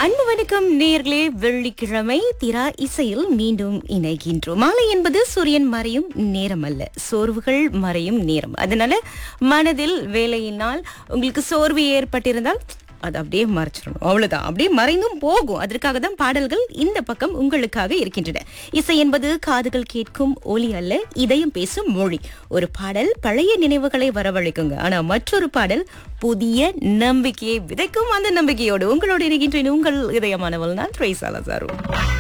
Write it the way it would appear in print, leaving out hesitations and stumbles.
அன்பு வணக்கம் நேயர்களே, வெள்ளிக்கிழமை திரா இசையில் மீண்டும் இணைகின்றோம். மாலை என்பது சூரியன் மறையும் நேரம் அல்ல, சோர்வுகள் மறையும் நேரம். அதனால மனதில் வேலையினால் உங்களுக்கு சோர்வு ஏற்பட்டிருந்தால் அது அப்படியே மறைச்சிடணும், அவ்வளவுதான். அப்படியே மறைந்தும் போகும். அதற்காக தான் பாடல்கள் இந்த பக்கம் உங்களுக்காக இருக்கின்றன. இசை என்பது காதுகள் கேட்கும் ஒலி அல்ல, இதயம் பேசும் மொழி. ஒரு பாடல் பழைய நினைவுகளை வரவழைக்குங்க, ஆனா மற்றொரு பாடல் புதிய நம்பிக்கையை விதைக்கும். அந்த நம்பிக்கையோடு உங்களோடு இருக்கின்றேன் உங்கள் இதயமானவள் நான் ட்ரேசாலா சாரு.